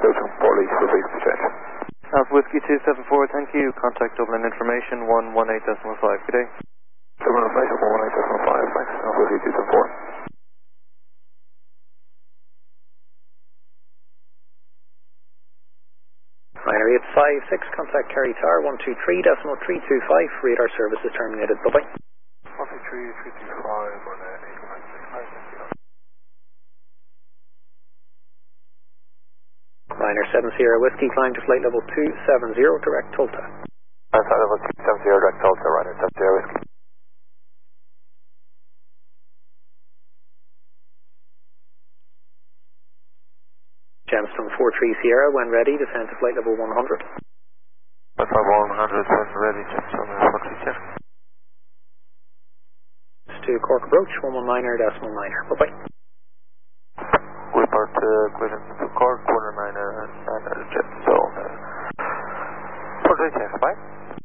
Belgium, Borley, feel free to change. Alpha Whiskey 274, thank you. Contact Dublin information 118.5, good day. Dublin information 118.5, thanks. Alpha Whiskey 274. Binary 856, contact Kerry Tower 123.325, radar service is terminated, bye bye. 123.325 on 8965. Liner 7 Sierra Whiskey, climb to flight level 270, direct Tulta. Flight level 270, direct Tulta, Liner 7 Sierra Whiskey. Gemstone 43 Sierra, when ready, descend to flight level 100. Flight level 100, when ready, Gemstone 43 Sierra. To Cork approach, 119.9, bye bye. Report clearance to Cork, 119, Gemstone 43 Sierra, bye.